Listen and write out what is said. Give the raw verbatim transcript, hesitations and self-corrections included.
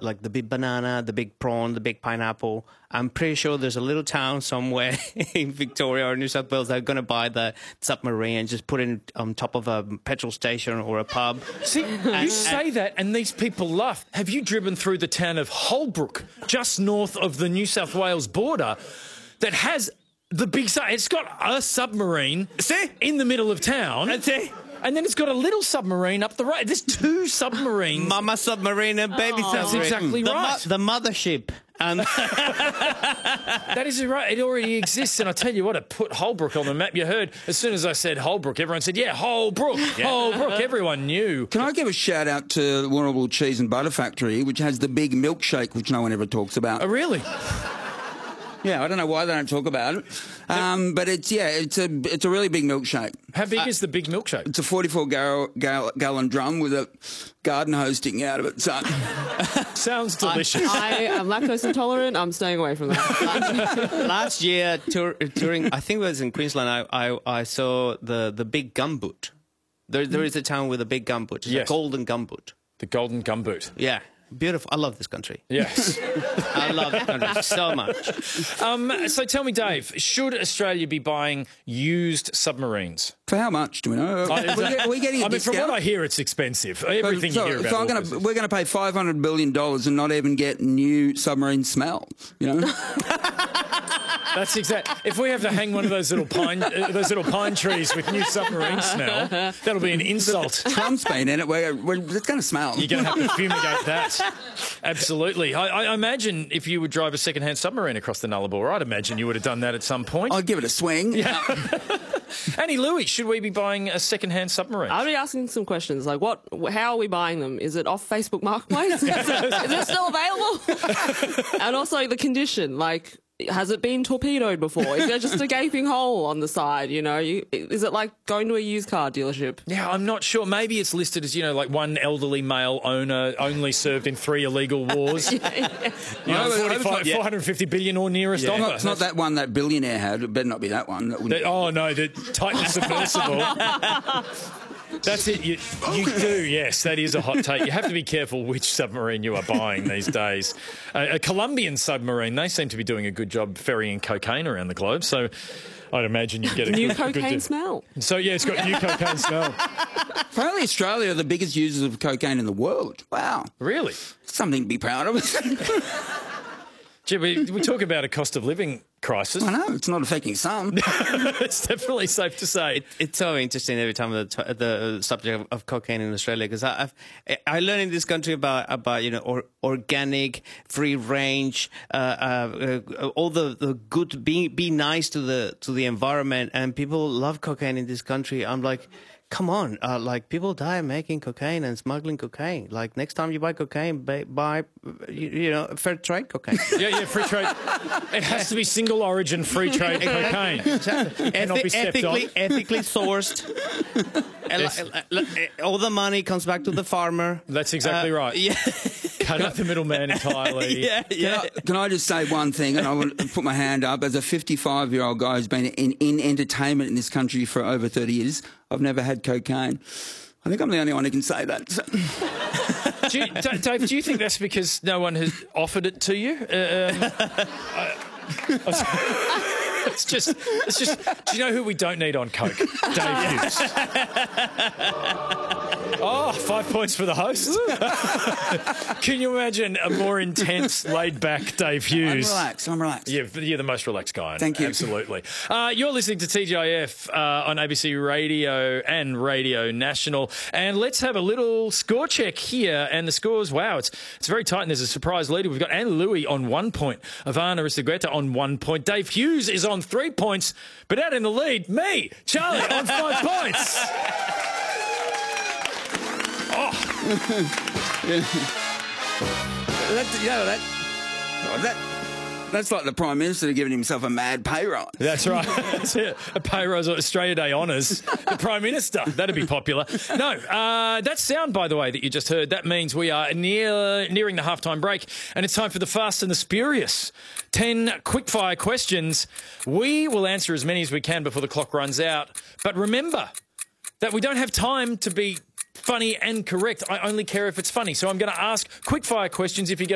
like the big banana, the big prawn, the big pineapple. I'm pretty sure there's a little town somewhere in Victoria or New South Wales that are going to buy the submarine and just put it on top of a petrol station or a pub. See, and, you say that and these people laugh. Have you driven through the town of Holbrook, just north of the New South Wales border, that has the big... It's got a submarine see? in the middle of town. And see? And then it's got a little submarine up the road. There's two submarines. Mama submarine and baby Aww. submarine. That's exactly the right. Mo the mothership. And that is right. It already exists. And I tell you what, it put Holbrook on the map. You heard, as soon as I said Holbrook, everyone said, yeah, Holbrook, yeah. Holbrook. Everyone knew. Can I give a shout out to the Warrnambool Cheese and Butter Factory, which has the big milkshake, which no one ever talks about. Oh, really? Yeah, I don't know why they don't talk about it, um, but it's yeah, it's a it's a really big milkshake. How big uh, is the big milkshake? It's a forty-four gal gal gallon drum with a garden hose sticking out of it. So sounds delicious. I, I am lactose intolerant. I'm staying away from that. Last year, tour, touring, I think it was in Queensland. I I, I saw the the big gumboot. There there is a town with a big gumboot. It's yes. a golden gumboot. The golden gumboot. Yeah. Beautiful. I love this country. Yes. I love this country so much. Um, so tell me, Dave, should Australia be buying used submarines? For how much, do we know? I, are, we, are we getting a I mean, discount? from what I hear, it's expensive. Everything so, you hear about so I'm gonna, we're going to pay five hundred billion dollars and not even get new submarine smell, you know? That's exact. If we have to hang one of those little pine, uh, those little pine trees with new submarine smell, that'll be an insult. Trump's been in it. We're, we're, it's going to smell. You're going to have to fumigate that. Absolutely. I, I imagine if you would drive a second-hand submarine across the Nullarbor, I'd imagine you would have done that at some point. I'd give it a swing. Yeah. Annie Louie, should we be buying a second-hand submarine? I'll be asking some questions like, what? How are we buying them? Is it off Facebook Marketplace? Is it, is it still available? And also the condition, like, has it been torpedoed before? Is there just a gaping hole on the side, you know? You, is it like going to a used car dealership? Yeah, I'm not sure. Maybe it's listed as, you know, like one elderly male owner only served in three illegal wars. yeah, yeah. You know, forty-five, yeah. four hundred fifty billion or nearest yeah. offer. It's not, it's not that one that billionaire had. It better not be that one. That the, oh, no, the Titan submersible. That's it. You, you do, yes. That is a hot take. You have to be careful which submarine you are buying these days. Uh, a Colombian submarine, they seem to be doing a good job ferrying cocaine around the globe, so I'd imagine you get a new good, cocaine good smell. So, yeah, it's got new cocaine smell. Apparently Australia are the biggest users of cocaine in the world. Wow. Really? Something to be proud of. Gee, we, we talk about a cost of living crisis. I know, it's not affecting some. It's definitely safe to say. It, it's so interesting every time the, the subject of, of cocaine in Australia, because I've I learned in this country about about you know or, organic, free range, uh, uh, uh, all the, the good, be be nice to the to the environment, and people love cocaine in this country. I'm like, come on, uh, like people die making cocaine and smuggling cocaine. Like next time you buy cocaine, buy, buy you, you know, fair trade cocaine. Yeah, yeah, free trade. It has to be single origin free trade cocaine. Exactly. Cannot be stepped ethically, on. ethically sourced. Yes. All the money comes back to the farmer. That's exactly uh, right. Yeah. Cut out the middleman entirely. Yeah, yeah. Can I, can I just say one thing? And I want to put my hand up. As a fifty-five-year-old guy who's been in, in entertainment in this country for over thirty years, I've never had cocaine. I think I'm the only one who can say that. So. Do you, D- Dave, do you think that's because no one has offered it to you? Uh, um, I, I, it's just, it's just. Do you know who we don't need on coke? Dave Hughes. Oh, five points for the host. Can you imagine a more intense, laid-back Dave Hughes? I'm relaxed. I'm relaxed. Yeah, you're the most relaxed guy. Thank you. Absolutely. Uh, you're listening to T G I F uh, on A B C Radio and Radio National. And let's have a little score check here. And the scores, wow, it's it's very tight. And there's a surprise leader. We've got Annie Louie on one point. Ivana Aristogeta on one point. Dave Hughes is on three points. But out in the lead, me, Charlie, on five points. Oh. Yeah. That, you know, that, oh, that, that's like the Prime Minister giving himself a mad pay rise. That's right. That's it. A pay rise or Australia Day honours. The Prime Minister. That'd be popular. No, uh, that sound, by the way, that you just heard, that means we are near nearing the halftime break, and it's time for the Fast and the Spurious. Ten quickfire questions. We will answer as many as we can before the clock runs out. But remember that we don't have time to be funny and correct. I only care if it's funny. So I'm going to ask quickfire questions. If you get